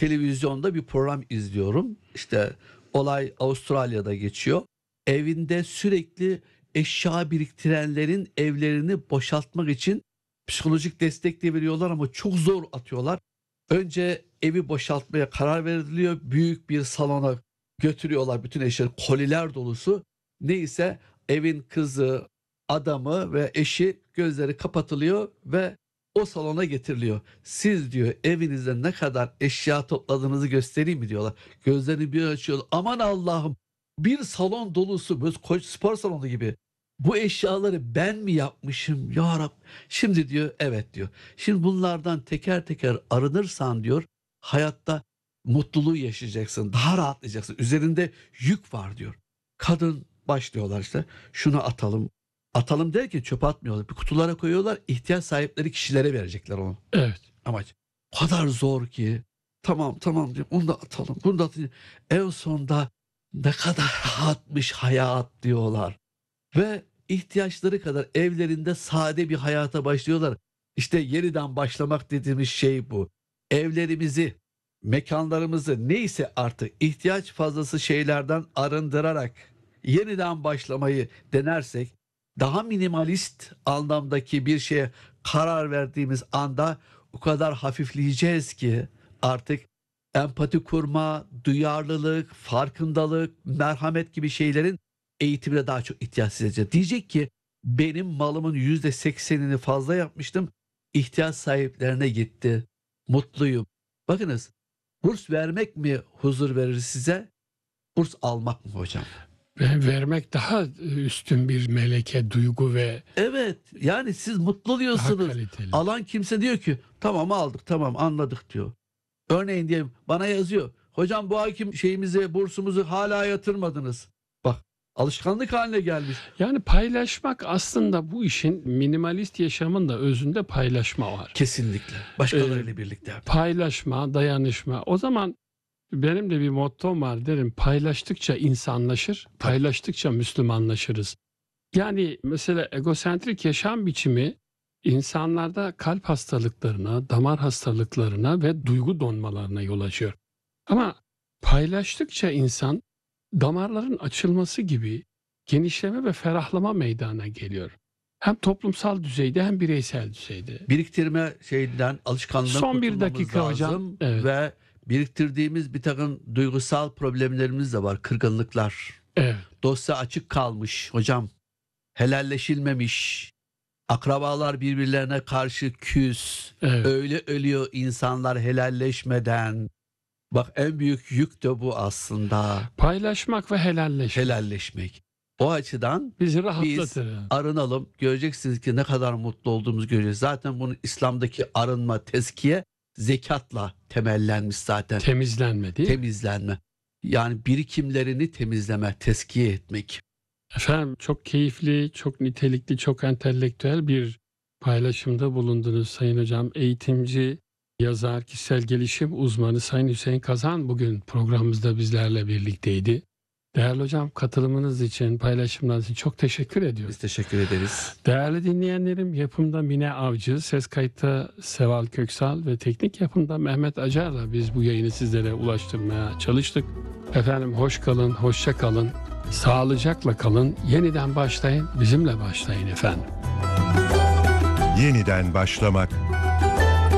televizyonda bir program izliyorum. İşte olay Avustralya'da geçiyor. Evinde sürekli eşya biriktirenlerin evlerini boşaltmak için psikolojik destek de veriyorlar ama çok zor atıyorlar. Önce evi boşaltmaya karar veriliyor. Büyük bir salona götürüyorlar bütün eşyaları, koliler dolusu. Neyse evin kızı, adamı ve eşi gözleri kapatılıyor ve o salona getiriliyor. Siz diyor evinizde ne kadar eşya topladığınızı göstereyim mi diyorlar. Gözlerini bir açıyor. Aman Allah'ım, bir salon dolusu, böyle spor salonu gibi. Bu eşyaları ben mi yapmışım ya Rab? Şimdi diyor evet diyor. Şimdi bunlardan teker teker arınırsan diyor hayatta mutluluğu yaşayacaksın. Daha rahatlayacaksın. Üzerinde yük var diyor. Kadın başlıyorlar işte şunu atalım. Atalım derken çöpe atmıyorlar. Bir kutulara koyuyorlar. İhtiyaç sahipleri kişilere verecekler onu. Evet. Amaç o kadar zor ki. Tamam diyor. Onu da atalım. Bunu da atalım. En sonunda ne kadar rahatmış hayat diyorlar. Ve ihtiyaçları kadar evlerinde sade bir hayata başlıyorlar. İşte yeniden başlamak dediğimiz şey bu. Evlerimizi, mekanlarımızı neyse artık ihtiyaç fazlası şeylerden arındırarak yeniden başlamayı denersek, daha minimalist anlamdaki bir şeye karar verdiğimiz anda o kadar hafifleyeceğiz ki artık empati kurma, duyarlılık, farkındalık, merhamet gibi şeylerin eğitimine daha çok ihtiyaç hissedeceğiz. Diyecek ki benim malımın %80'ini fazla yapmıştım. İhtiyaç sahiplerine gitti. Mutluyum. Bakınız, burs vermek mi huzur verir size? Burs almak mı hocam? Vermek daha üstün bir meleke, duygu ve Evet, yani siz mutlu daha oluyorsunuz. kaliteli. Alan kimse diyor ki tamam aldık, tamam anladık diyor. Örneğin diyelim bana yazıyor. Hocam bu ayki şeyimizi, bursumuzu hala yatırmadınız. Bak, alışkanlık haline gelmiş. Yani paylaşmak aslında bu işin, minimalist yaşamın da özünde paylaşma var. Kesinlikle. Başkalarıyla birlikte. Paylaşma, dayanışma. O zaman benim de bir mottom var, derim paylaştıkça insanlaşır, paylaştıkça Müslümanlaşırız. Yani mesela egosentrik yaşam biçimi insanlarda kalp hastalıklarına, damar hastalıklarına ve duygu donmalarına yol açıyor. Ama paylaştıkça insan damarların açılması gibi genişleme ve ferahlama meydana geliyor. Hem toplumsal düzeyde hem bireysel düzeyde. Biriktirme şeyinden, alışkanlığından Son bir kurtulmamız dakika lazım. hocam. Evet. Ve biriktirdiğimiz bir takım duygusal problemlerimiz de var. Kırgınlıklar. Evet. Dosya açık kalmış hocam. Helalleşilmemiş. Akrabalar birbirlerine karşı küs. Evet. Öyle ölüyor insanlar helalleşmeden. Bak, en büyük yük de bu aslında. Paylaşmak ve helalleşmek. Helalleşmek. O açıdan Bizi biz rahatlatır. arınalım. Göreceksiniz ki ne kadar mutlu olduğumuzu göreceğiz. Zaten bunun İslam'daki arınma, tezkiye zekatla temellenmiş zaten. Temizlenme değil mi? Temizlenme. Yani birikimlerini temizleme, tezkiye etmek. Efendim çok keyifli, çok nitelikli, çok entelektüel bir paylaşımda bulundunuz Sayın Hocam. Eğitimci, yazar, kişisel gelişim uzmanı Sayın Hüseyin Kazan bugün programımızda bizlerle birlikteydi. Değerli hocam, katılımınız için, paylaşımlarınız için çok teşekkür ediyoruz. Biz teşekkür ederiz. Değerli dinleyenlerim, yapımda Mine Avcı, ses kayıtta Seval Köksal ve teknik yapımda Mehmet Acar'la biz bu yayını sizlere ulaştırmaya çalıştık. Efendim hoş kalın, hoşça kalın, sağlıcakla kalın, yeniden başlayın, bizimle başlayın efendim. Yeniden başlamak